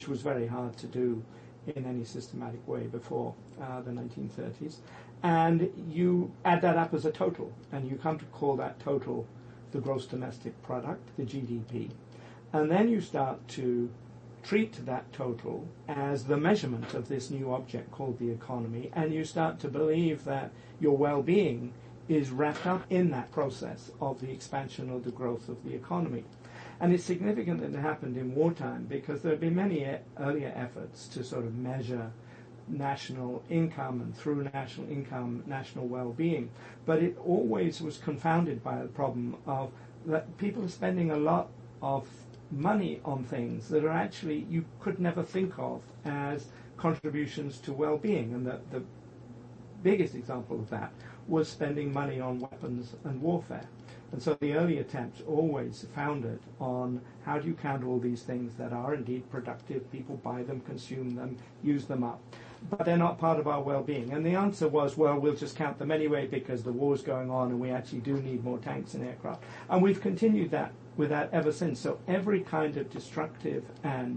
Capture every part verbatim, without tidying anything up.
which was very hard to do in any systematic way before uh, the nineteen thirties. And you add that up as a total, and you come to call that total the gross domestic product, the G D P. And then you start to treat that total as the measurement of this new object called the economy, and you start to believe that your well-being is wrapped up in that process of the expansion or the growth of the economy. And it's significant that it happened in wartime because there have been many e- earlier efforts to sort of measure national income and through national income, national well-being. But it always was confounded by the problem of that people are spending a lot of money on things that are actually you could never think of as contributions to well-being. And the, the biggest example of that was spending money on weapons and warfare. And so the early attempts always founded on how do you count all these things that are indeed productive, people buy them, consume them, use them up, but they're not part of our well-being. And the answer was, well, we'll just count them anyway because the war's going on and we actually do need more tanks and aircraft. And we've continued that with that ever since. So every kind of destructive and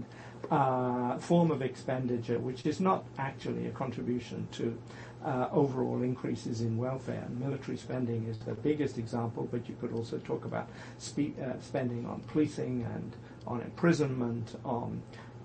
uh, form of expenditure, which is not actually a contribution to uh, overall increases in welfare. And military spending is the biggest example, but you could also talk about spe- uh, spending on policing and on imprisonment, on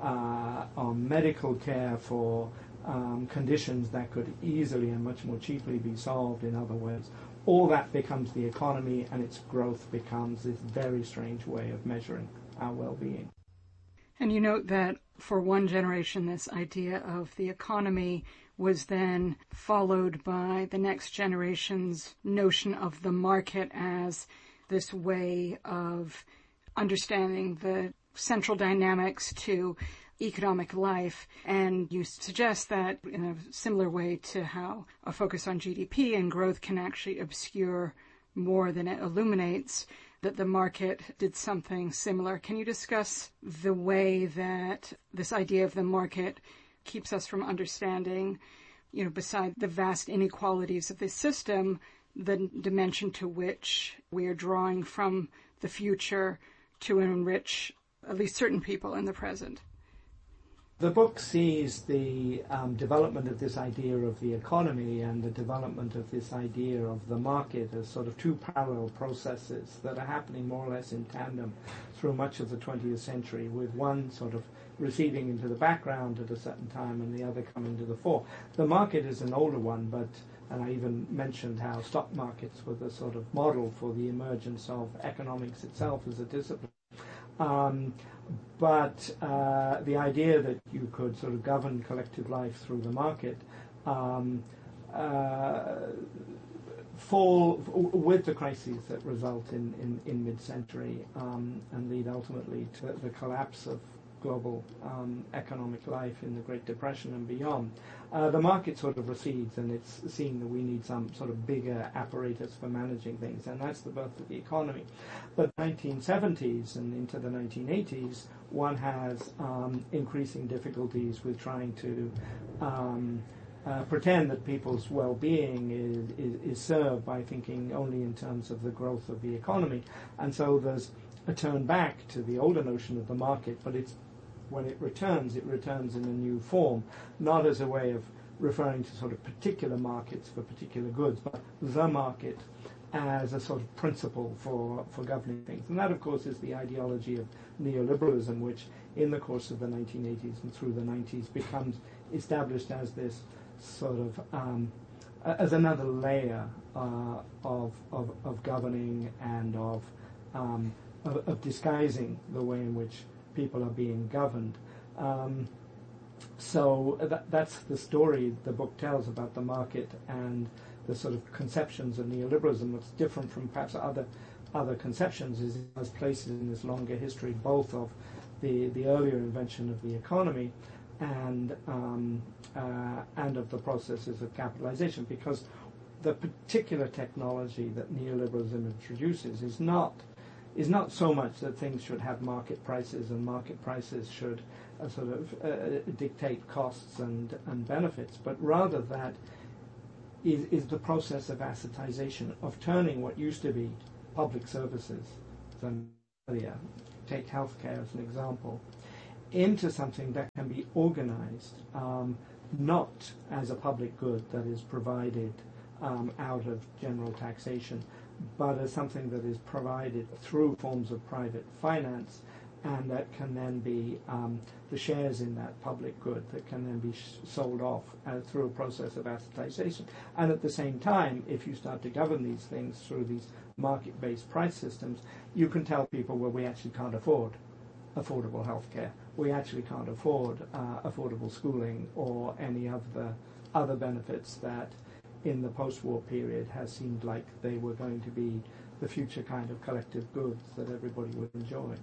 uh, on medical care for um, conditions that could easily and much more cheaply be solved in other ways. All that becomes the economy, and its growth becomes this very strange way of measuring our well-being. And you note that for one generation, this idea of the economy was then followed by the next generation's notion of the market as this way of understanding the central dynamics to economic life. And you suggest that in a similar way to how a focus on G D P and growth can actually obscure more than it illuminates, that the market did something similar. Can you discuss the way that this idea of the market keeps us from understanding, you know, beside the vast inequalities of this system, the dimension to which we are drawing from the future to enrich at least certain people in the present? The book sees the um, development of this idea of the economy and the development of this idea of the market as sort of two parallel processes that are happening more or less in tandem through much of the twentieth century, with one sort of receding into the background at a certain time and the other coming to the fore. The market is an older one, but, and I even mentioned how stock markets were the sort of model for the emergence of economics itself as a discipline. Um, but uh, the idea that you could sort of govern collective life through the market um, uh, fall with the crises that result in, in, in mid-century um, and lead ultimately to the collapse of global um, economic life in the Great Depression and beyond. Uh, the market sort of recedes, and it's seen that we need some sort of bigger apparatus for managing things, and that's the birth of the economy. But nineteen seventies and into the nineteen eighties, one has um, increasing difficulties with trying to um, uh, pretend that people's well-being is, is, is served by thinking only in terms of the growth of the economy. And so there's a turn back to the older notion of the market, but it's when it returns, it returns in a new form, not as a way of referring to sort of particular markets for particular goods, but the market as a sort of principle for, for governing things. And that, of course, is the ideology of neoliberalism, which in the course of the nineteen eighties and through the nineties becomes established as this sort of, um, as another layer uh, of, of, of governing and of, um, of, of disguising the way in which people are being governed. Um, so that, that's the story the book tells about the market and the sort of conceptions of neoliberalism. What's different from perhaps other other conceptions is it has places in this longer history both of the, the earlier invention of the economy and um, uh, and of the processes of capitalization, because the particular technology that neoliberalism introduces is not is not so much that things should have market prices and market prices should uh, sort of uh, dictate costs and, and benefits, but rather that is, is the process of assetization, of turning what used to be public services, earlier, take healthcare as an example, into something that can be organized, um, not as a public good that is provided um, out of general taxation, but as something that is provided through forms of private finance, and that can then be um, the shares in that public good that can then be sh- sold off uh, through a process of assetization. And at the same time, if you start to govern these things through these market-based price systems, you can tell people, well, we actually can't afford affordable healthcare. We actually can't afford uh, affordable schooling or any of the other benefits that in the post-war period has seemed like they were going to be the future kind of collective goods that everybody would enjoy.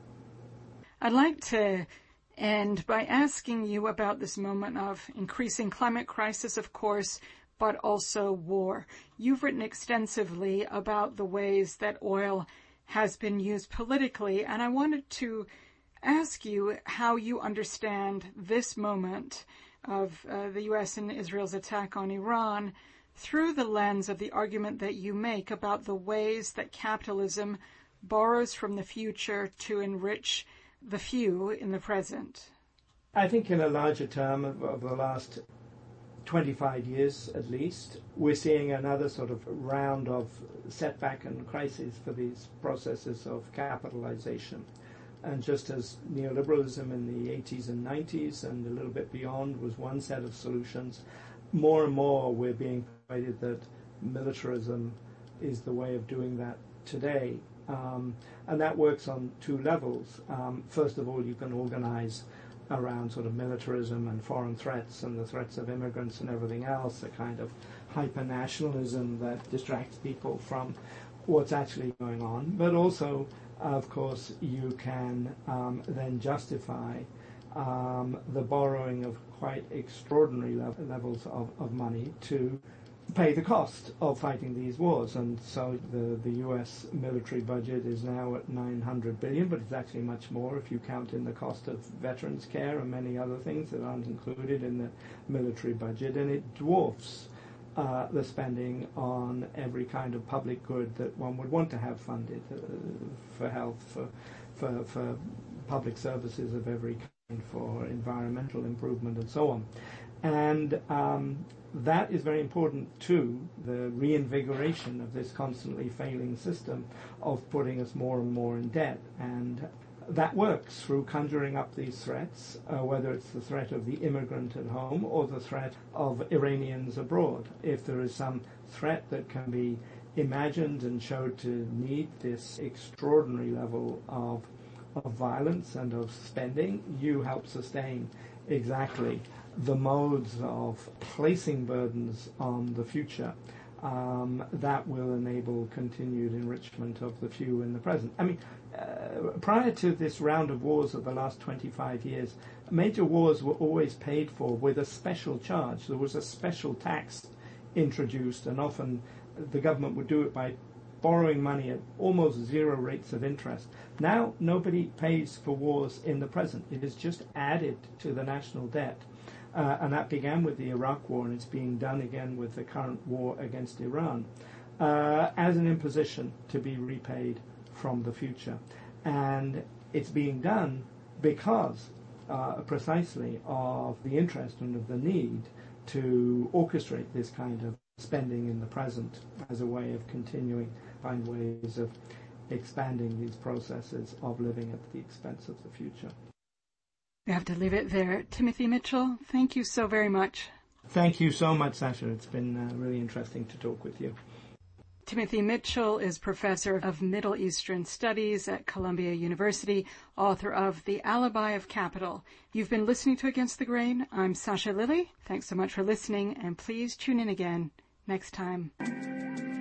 I'd like to end by asking you about this moment of increasing climate crisis, of course, but also war. You've written extensively about the ways that oil has been used politically, and I wanted to ask you how you understand this moment of uh, the U S and Israel's attack on Iran through the lens of the argument that you make about the ways that capitalism borrows from the future to enrich the few in the present. I think in a larger term of, of the last twenty-five years at least, we're seeing another sort of round of setback and crisis for these processes of capitalization. And just as neoliberalism in the eighties and nineties and a little bit beyond was one set of solutions, more and more we're being persuaded that militarism is the way of doing that today. Um, and that works on two levels. Um, first of all, you can organize around sort of militarism and foreign threats and the threats of immigrants and everything else, a kind of hyper-nationalism that distracts people from what's actually going on. But also, of course, you can um, then justify um, the borrowing of quite extraordinary lev- levels of, of money to pay the cost of fighting these wars. And so the, the U S military budget is now at nine hundred billion dollars, but it's actually much more if you count in the cost of veterans care and many other things that aren't included in the military budget, and it dwarfs uh, the spending on every kind of public good that one would want to have funded, uh, for health, for, for, for public services of every kind, for environmental improvement and so on. And um, that is very important to the reinvigoration of this constantly failing system of putting us more and more in debt. And that works through conjuring up these threats, uh, whether it's the threat of the immigrant at home or the threat of Iranians abroad. If there is some threat that can be imagined and showed to need this extraordinary level of, of violence and of spending, you help sustain exactly the modes of placing burdens on the future um, that will enable continued enrichment of the few in the present. I mean, uh, prior to this round of wars of the last twenty-five years, major wars were always paid for with a special charge. There was a special tax introduced, and often the government would do it by borrowing money at almost zero rates of interest. Now, nobody pays for wars in the present. It is just added to the national debt. Uh, and that began with the Iraq War, and it's being done again with the current war against Iran, uh, as an imposition to be repaid from the future. And it's being done because uh, precisely of the interest and of the need to orchestrate this kind of spending in the present as a way of continuing to find ways of expanding these processes of living at the expense of the future. We have to leave it there. Timothy Mitchell, thank you so very much. Thank you so much, Sasha. It's been uh, really interesting to talk with you. Timothy Mitchell is professor of Middle Eastern Studies at Columbia University, author of The Alibi of Capital. You've been listening to Against the Grain. I'm Sasha Lilly. Thanks so much for listening, and please tune in again next time.